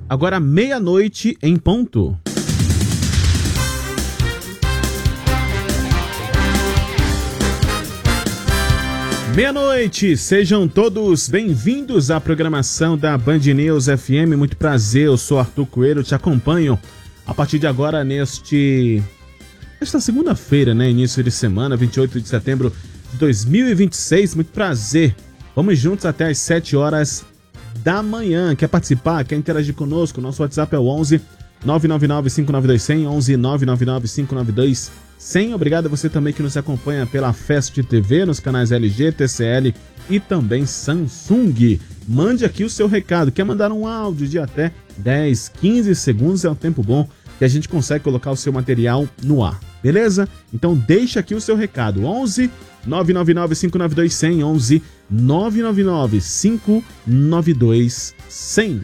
Agora 12:00 em ponto. Meia-noite, sejam todos bem-vindos à programação da Band News FM. Muito prazer, eu sou Arthur Coelho, te acompanho a partir de agora esta segunda-feira, né? Início de semana, 28 de setembro de 2026. Muito prazer. Vamos juntos até às 7h da manhã. Quer participar? Quer interagir conosco? Nosso WhatsApp é o 11 999-592-100, 11 999-592-100. Obrigado a você também que nos acompanha pela Fest TV, nos canais LG, TCL e também Samsung. Mande aqui o seu recado. Quer mandar um áudio de até 10, 15 segundos? É um tempo bom que a gente consegue colocar o seu material no ar. Beleza? Então deixa aqui o seu recado. 11 999-592-100, 11 999-592-100.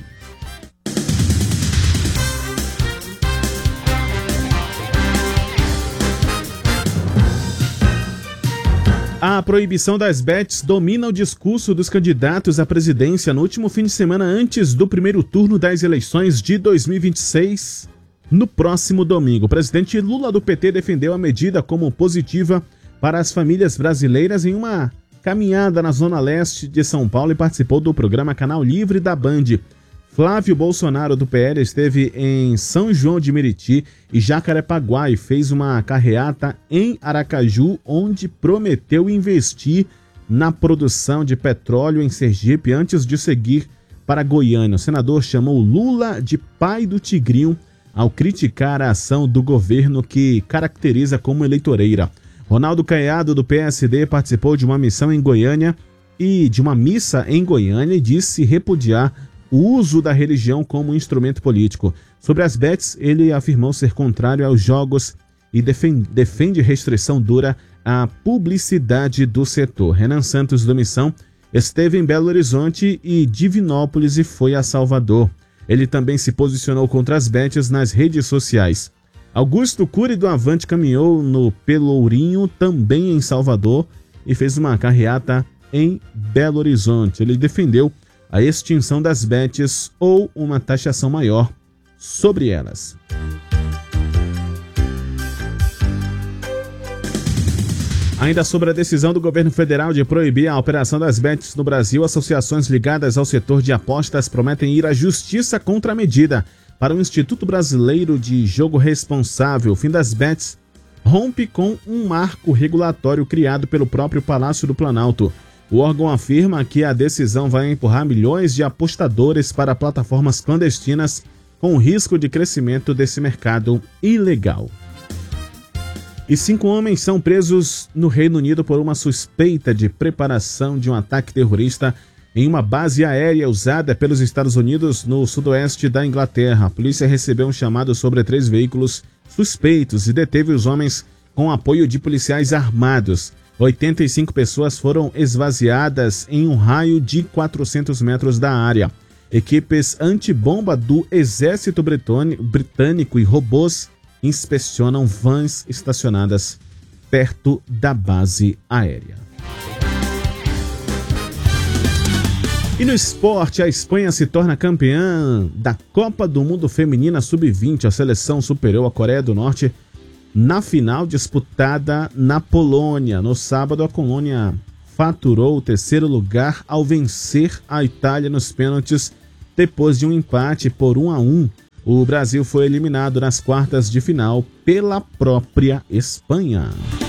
A proibição das bets domina o discurso dos candidatos à presidência no último fim de semana antes do primeiro turno das eleições de 2026. No próximo domingo, o presidente Lula do PT defendeu a medida como positiva para as famílias brasileiras em uma caminhada na zona leste de São Paulo e participou do programa Canal Livre da Band. Flávio Bolsonaro do PL esteve em São João de Meriti e Jacarepaguá e fez uma carreata em Aracaju, onde prometeu investir na produção de petróleo em Sergipe antes de seguir para Goiânia. O senador chamou Lula de pai do Tigrinho ao criticar a ação do governo que caracteriza como eleitoreira. Ronaldo Caiado do PSD participou de uma missa em Goiânia e disse repudiar o uso da religião como instrumento político. Sobre as bets, ele afirmou ser contrário aos jogos e defende restrição dura à publicidade do setor. Renan Santos do Missão esteve em Belo Horizonte e Divinópolis e foi a Salvador. Ele também se posicionou contra as bets nas redes sociais. Augusto Cury do Avante caminhou no Pelourinho, também em Salvador, e fez uma carreata em Belo Horizonte. Ele defendeu a extinção das bets ou uma taxação maior sobre elas. Ainda sobre a decisão do governo federal de proibir a operação das bets no Brasil, associações ligadas ao setor de apostas prometem ir à justiça contra a medida. Para o Instituto Brasileiro de Jogo Responsável, o fim das bets rompe com um marco regulatório criado pelo próprio Palácio do Planalto. O órgão afirma que a decisão vai empurrar milhões de apostadores para plataformas clandestinas, com o risco de crescimento desse mercado ilegal. E 5 homens são presos no Reino Unido por uma suspeita de preparação de um ataque terrorista em uma base aérea usada pelos Estados Unidos no sudoeste da Inglaterra. A polícia recebeu um chamado sobre 3 veículos suspeitos e deteve os homens com apoio de policiais armados. 85 pessoas foram esvaziadas em um raio de 400 metros da área. Equipes antibomba do exército britânico e robôs inspecionam vans estacionadas perto da base aérea. E no esporte, a Espanha se torna campeã da Copa do Mundo Feminina Sub-20. A seleção superou a Coreia do Norte na final disputada na Polônia. No sábado, a Colônia faturou o 3º lugar ao vencer a Itália nos pênaltis depois de um empate por 1-1. O Brasil foi eliminado nas quartas de final pela própria Espanha.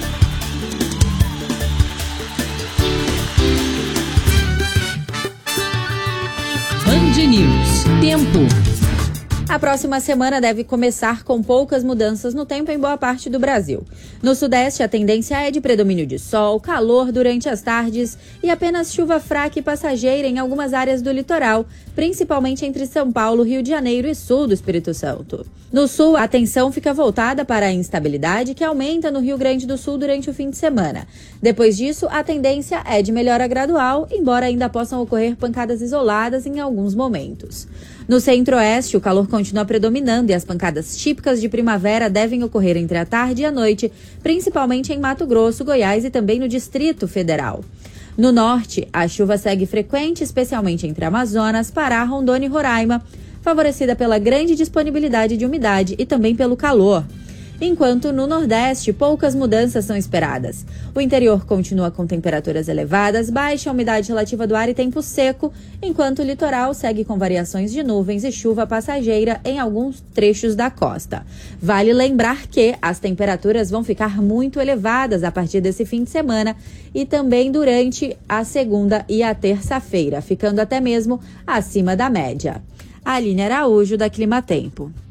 Band News. Tempo. A próxima semana deve começar com poucas mudanças no tempo em boa parte do Brasil. No Sudeste, a tendência é de predomínio de sol, calor durante as tardes e apenas chuva fraca e passageira em algumas áreas do litoral, principalmente entre São Paulo, Rio de Janeiro e sul do Espírito Santo. No sul, a atenção fica voltada para a instabilidade que aumenta no Rio Grande do Sul durante o fim de semana. Depois disso, a tendência é de melhora gradual, embora ainda possam ocorrer pancadas isoladas em alguns momentos. No centro-oeste, o calor continua predominando e as pancadas típicas de primavera devem ocorrer entre a tarde e a noite, principalmente em Mato Grosso, Goiás e também no Distrito Federal. No norte, a chuva segue frequente, especialmente entre Amazonas, Pará, Rondônia e Roraima. favorecida pela grande disponibilidade de umidade e também pelo calor. Enquanto no Nordeste, poucas mudanças são esperadas. O interior continua com temperaturas elevadas, baixa umidade relativa do ar e tempo seco, enquanto o litoral segue com variações de nuvens e chuva passageira em alguns trechos da costa. Vale lembrar que as temperaturas vão ficar muito elevadas a partir desse fim de semana e também durante a segunda e a terça-feira, ficando até mesmo acima da média. Aline Araújo, da Climatempo.